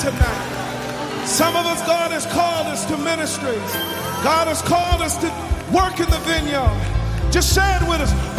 tonight. Some of us, God has called us to ministries. God has called us to work in the vineyard. Just say it with us.